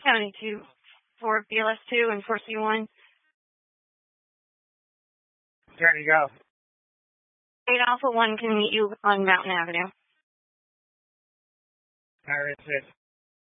County 2 for BLS2 and 4C1. Ready to go. 8 Alpha 1 can meet you on Mountain Avenue. Iris 6.